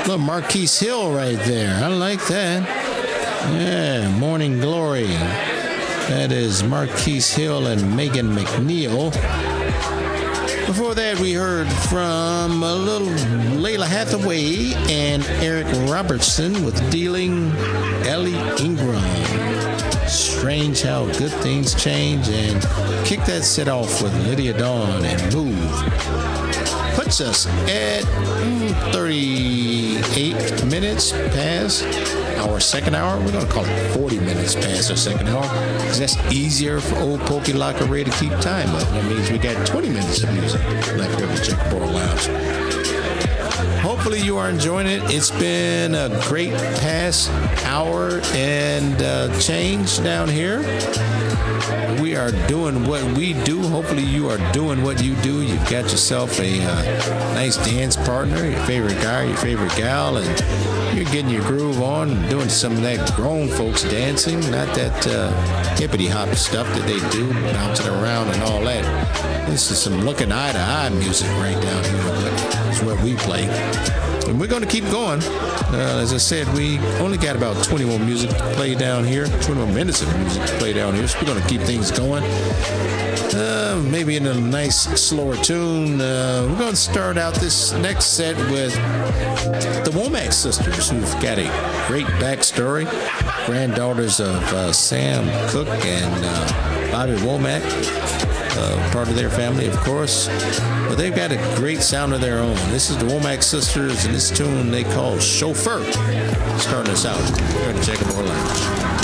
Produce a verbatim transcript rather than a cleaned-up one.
Look, Marquise Hill right there. I like that. Yeah, Morning Glory. That is Marquise Hill and Megan McNeil. Before that, we heard from a little Layla Hathaway and Eric Robertson with Dealing, Ellie Ingram. Strange how good things change, and kick that set off with Lydia Dawn and Move. Puts us at mm, thirty-eight minutes past our second hour. We're going to call it forty minutes past our second hour because that's easier for old Pokey Locker Ray to keep time of. That means we got twenty minutes of music left here at the Checkerboard Lounge. Hopefully you are enjoying it. It's been a great past hour and uh, change down here. We are doing what we do. Hopefully you are doing what you do. You've got yourself a uh, nice dance partner, your favorite guy, your favorite gal, and you're getting your groove on and doing some of that grown folks dancing, not that uh, hippity hop stuff that they do, bouncing around and all that. This is some looking eye to eye music right down here. Is what we play. And we're going to keep going. Uh, as I said, we only got about twenty more music to play down here, twenty more minutes of music to play down here, so we're going to keep things going. Uh, maybe in a nice, slower tune. Uh, we're going to start out this next set with the Womack sisters, who've got a great backstory. Granddaughters of uh, Sam Cooke and uh, Bobby Womack. Uh, part of their family, of course. But they've got a great sound of their own. This is the Womack sisters, and this tune they call Chauffeur. Starting us out here at the Checkerboard Lounge.